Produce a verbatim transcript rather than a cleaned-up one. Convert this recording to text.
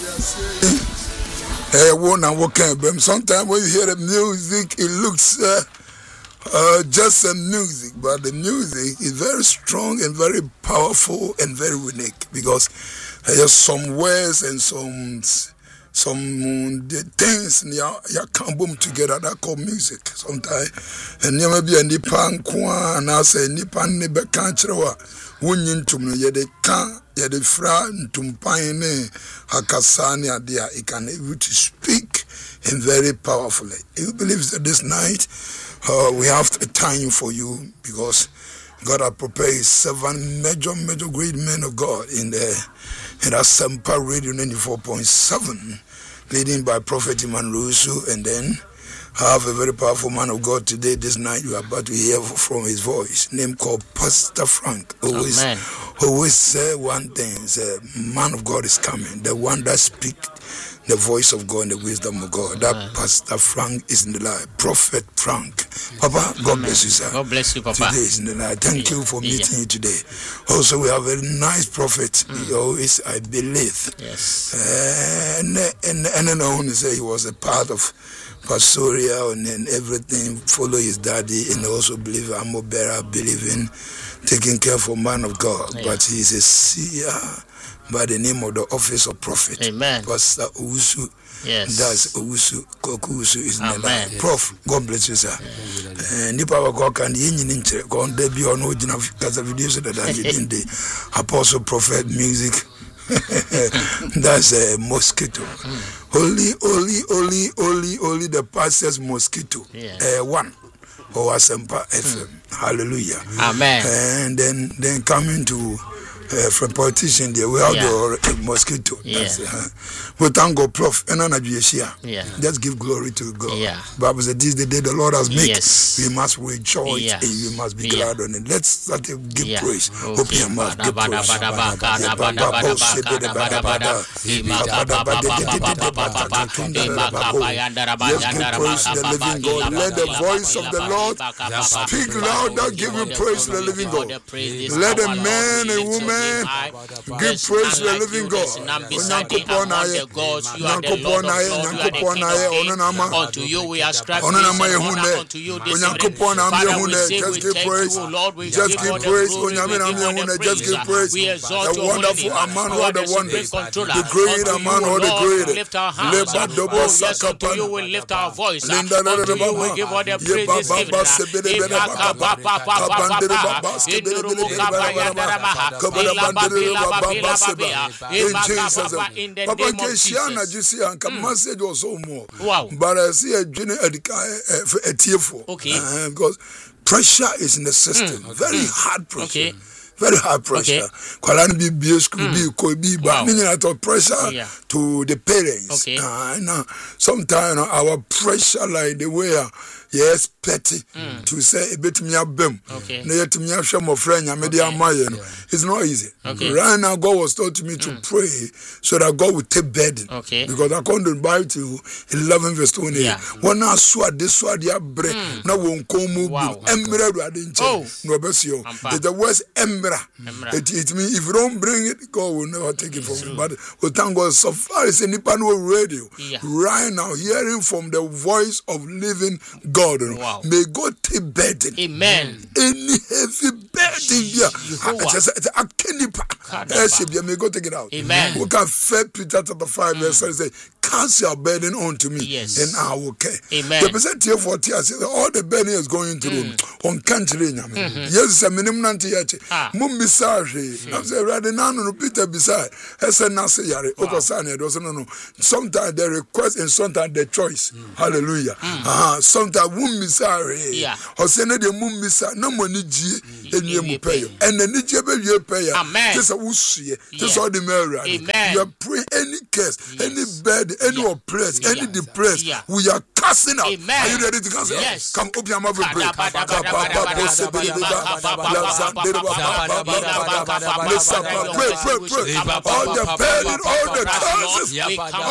Hey, one and what can but sometimes when you hear the music, it looks uh, uh, just some music, but the music is very strong and very powerful and very unique because there's some words and some some um, the things you you can boom together that call music sometimes. And you may be a nipan kwa and I say nipan ne be kanchrewa wunyin tum no ye de kan ye de fra ntumpan ne hakasani adia it can able to speak and very powerfully. You believe that this night uh, we have a time for you because God has prepared seven major, major great men of God in the in that Semper Radio ninety-four point seven, leading by Prophet Emmanuel Rusu, and then I have a very powerful man of God today. This night we are about to hear from his voice, name called Pastor Frank. Always, Amen. always say one thing: say, man of God is coming, the one that speaks the voice of God and the wisdom of God. That Amen. Pastor Frank is in the light. Prophet Frank. Papa, God Amen. Bless you, sir. God bless you, Papa. Today is in the light. Thank yeah. you for meeting yeah. you today. Also, we have a nice prophet. Mm. He always, I believe. Yes. Uh, and, and, and then I want to say he was a part of Pastoria and, and everything. Follow his daddy and also believe I'm a better, believe in taking care for man of God. Yeah. But he's a seer by the name of the office of prophet. Amen. Pastor Owusu. Yes. That's Owusu. Kokusu is in the Amen. yes. Prof, God bless you, sir. And if I go can yin in go on debut on original casa videos that I did in the Apostle Prophet music. That's a mosquito. Mm. Only, only, only, only, only the pastor's mosquito. Yeah. Uh, one. Or Semper F M. Mm. Hallelujah. Amen. And then, then coming to Uh, from politician there, we have yeah. the uh, mosquito. Yeah. Uh, we thank God, Prof. And yeah. Just give glory to God. Yeah. Bible said, "This is the day the Lord has made. Yes. We must rejoice yes. and we must be yeah. glad on it." Let's start to give yeah. praise. Okay. Open your mouth, give praise. Let the voice of the Lord speak louder. Give you praise to the living God. Let the man and woman give praise to the living God. Unto you we ascribe praise and honor unto you this evening. Father, we say we thank you, Lord. We just give give praise. Just give praise. We exalt the wonderful Aman or the wonders. The great Aman or the great. We lift our hands. Oh, yes, unto you we lift our voice. Unto you we give all the praise this evening. In the Papa name of Jesus. Message was so more. Wow. But I see a journey a tearful. Okay. Uh, because pressure is in the system. Mm. Very mm. hard pressure. Okay. Very hard pressure. Kwalani be be school be ko be but meaning I thought pressure yeah. to the parents. Okay. Uh, now sometimes uh, our pressure like the way uh, yes petty mm. to say a bit me abem. Okay. Na yet me ahwe mo friend ya me dey amaye no. It's not easy. Okay. Right now God was told to me mm. to pray so that God will take burden. Okay. Because according to the Bible to eleven verse twenty, yeah. when I saw this sword ya bre na won komu wow. emre do adinche no besio. The words emra. It, it means if you don't bring it, God will never take it from you. But we thank God so far as any panel radio yeah. right now, hearing from the voice of living God. Wow. May God take burden. Amen. Any heavy burden here. May God take it out. Amen. We can First Peter chapter five verse mm. say, cast your burden onto me, yes. and I will care. Amen. The percent here for tears, all the burden is going through on country. Yes, a minimum yet. Mum bisari. I'm saying rather none no Peter beside. Has a nasa yare. Okosani doesn't know. Sometimes the request and sometimes the choice. Hallelujah. Ah, sometimes mum bisari. Yeah. Or send the mum bisari. No money G and you pay. And the Nijibe you pay. Amen. This a wushi. This all the mirror. Amen. You are praying any curse, any bed, any yeah. oppressed, any yeah. depressed. Yeah. We are casting out. Amen. Are you ready to cast out? Yes. Come open your mouth and pray. All the burden, all the curses,